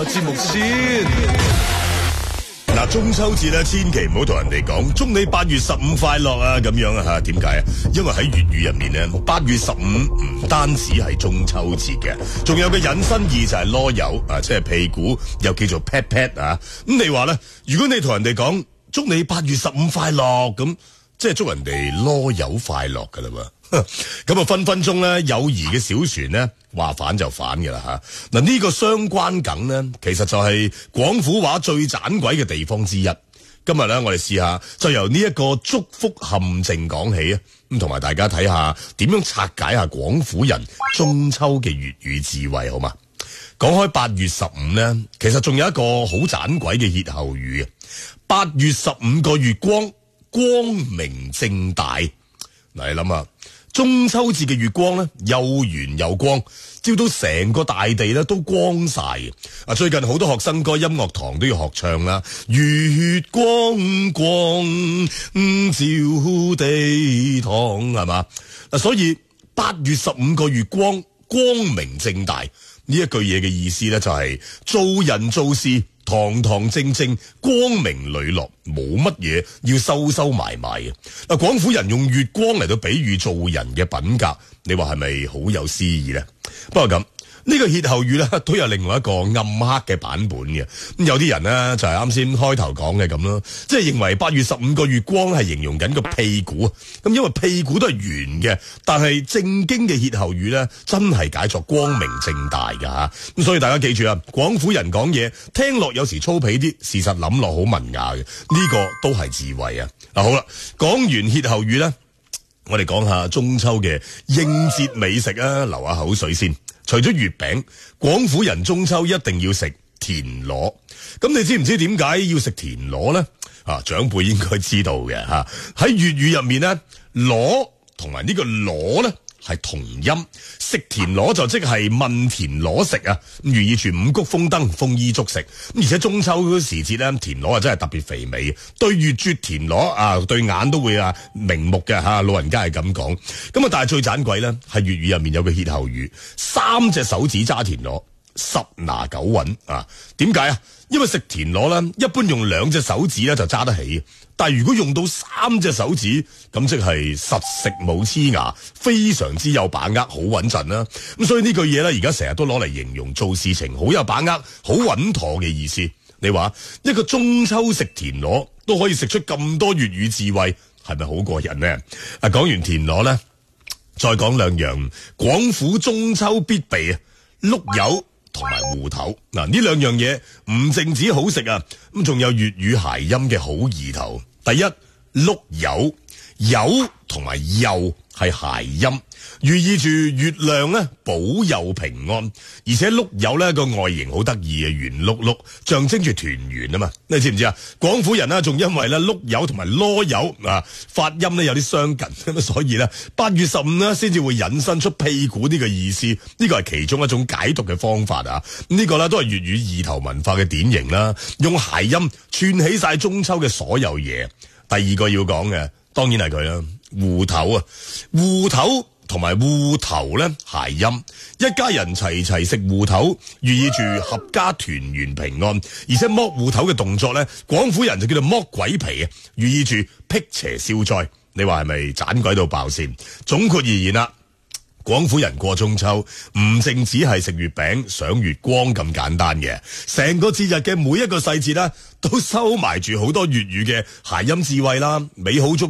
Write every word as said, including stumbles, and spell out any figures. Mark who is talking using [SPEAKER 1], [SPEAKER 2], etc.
[SPEAKER 1] 節目先。嗱，中秋節咧，千祈唔好同人哋講祝你八月十五快樂啊，咁樣啊吓？點解啊？因為喺粵語入面咧，八月十五唔單止係中秋節嘅，仲有個引申義就係囉柚啊，即係屁股，又叫做 pat pat 啊。咁你話咧，如果你同人哋講祝你八月十五快樂，咁即係祝人哋囉柚快樂噶啦嘛。咁啊，分分鐘咧，友誼嘅小船咧，話反就反嘅啦吓。嗱，呢個相關梗咧，其實就係廣府話最盞鬼嘅地方之一。今日咧，我哋試下就由呢一個祝福陷阱講起啊，咁同埋大家睇下點樣拆解下廣府人中秋嘅粵語智慧，好嘛？講開八月十五咧，其實仲有一個好盞鬼嘅歇後語啊。八月十五個月光，光明正大。嗱，你諗下。中秋節嘅月光咧，又圓又光，照到成個大地咧都光晒嘅。啊，最近好多學生哥音樂堂都要學唱啦，月光光照地堂，係嘛？嗱，所以八月十五個月光，光明正大呢一句嘢嘅意思咧，就係做人做事堂堂正正，光明磊落，冇乜嘢要收收埋埋嘅。嗱，廣府人用月光嚟到比喻做人嘅品格，你話係咪好有詩意咧？不過咁呢個歇後語咧都有另外一個暗黑嘅版本嘅。咁有啲人呢，就係啱先開頭講嘅咁咯，即係認為八月十五個月光係形容緊個屁股。咁因為屁股都係圓嘅，但係正經嘅歇後語咧真係解作光明正大噶吓。咁所以大家記住啊，廣府人講嘢聽落有時粗鄙啲，事實諗落好文雅嘅，呢個都係智慧啊。嗱，好啦，講完歇後語咧，我哋講下中秋嘅應節美食啊，流下口水先。除咗月餅，廣府人中秋一定要食田螺。咁你知唔知點解要食田螺咧？啊，長輩應該知道嘅吓。喺粵語入面咧，螺同埋呢個螺咧係同音，食田螺就即係問田螺食啊，寓意住五穀豐登、豐衣足食。而且中秋嗰時節咧，田螺啊真係特別肥美，對月啜田螺啊，對眼都會啊明目嘅吓，老人家係咁講。咁啊，但係最盞鬼咧，係粵語入面有個歇後語，三隻手指揸田螺，十拿九穩啊。點解啊？因為食田螺咧，一般用兩隻手指咧就揸得起，但係如果用到三隻手指，咁即係實食冇黐牙，非常之有把握，好穩陣啦。咁所以呢句嘢咧，而家成日都攞嚟形容做事情好有把握、好穩妥嘅意思。你話一個中秋食田螺都可以食出咁多粵語智慧，係咪好過癮呢？啊，講完田螺咧，再講兩樣廣府中秋必備啊，碌柚同埋芋頭。嗱，呢兩樣嘢唔淨止好食啊，咁仲有粵語諧音嘅好意頭。第一，碌柚，柚同埋佑係諧音，寓意住月亮咧保佑平安。而且碌柚咧個外形好得意嘅，圓碌碌，象徵住團圓啊嘛。你知唔知啊？廣府人呢，仲因為咧碌柚同埋囉柚啊發音咧有啲相近，咁所以咧八月十五呢先至會引申出屁股呢個意思。呢個係其中一種解讀嘅方法啊。呢、這個咧都係粵語意頭文化嘅典型啦，用諧音串起晒中秋嘅所有嘢。第二個要講嘅，當然係佢啦，芋頭啊，芋頭同埋芋頭咧諧音，一家人齊齊食芋頭，寓意住合家團圓平安。而且剝芋頭嘅動作咧，廣府人就叫做剝鬼皮啊，寓意住辟邪消災。你話係咪盞鬼到爆先？總括而言啦，廣府人過中秋唔淨只係食月餅、賞月光咁簡單嘅，成個節日嘅每一個細節啦，都收埋住好多粵語嘅諧音智慧啦，美好足。